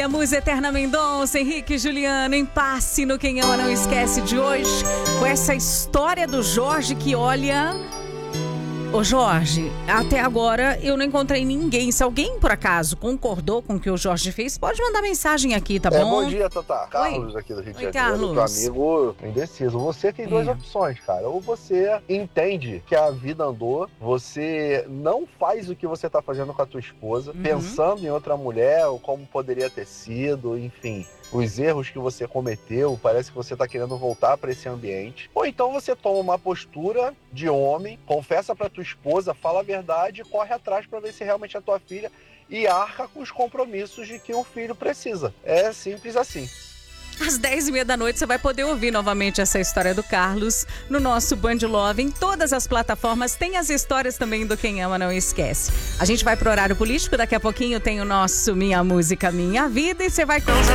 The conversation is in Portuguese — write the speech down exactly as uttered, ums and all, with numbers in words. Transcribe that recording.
Marília, Musa Eterna Mendonça, Henrique e Juliano, Impasse no Quem Ama Não Esquece de hoje, com essa história do Jorge que, olha... Ô Jorge, até agora eu não encontrei ninguém. Se alguém, por acaso, concordou com o que o Jorge fez, pode mandar mensagem aqui, tá bom? É, bom dia, Tatá. Carlos aqui do Rio de Oi, Janeiro, teu amigo indeciso. Você tem duas é. opções, cara. Ou você entende que a vida andou, você não faz o que você tá fazendo com a tua esposa, uhum. pensando em outra mulher, ou como poderia ter sido, enfim... os erros que você cometeu, parece que você tá querendo voltar para esse ambiente. Ou então você toma uma postura de homem, confessa pra tua esposa, fala a verdade e corre atrás para ver se realmente é tua filha e arca com os compromissos de que o filho precisa. É simples assim. Às dez e meia da noite você vai poder ouvir novamente essa história do Carlos no nosso Band Love. Em todas as plataformas tem as histórias também do Quem Ama Não Esquece. A gente vai pro horário político, daqui a pouquinho tem o nosso Minha Música Minha Vida e você vai...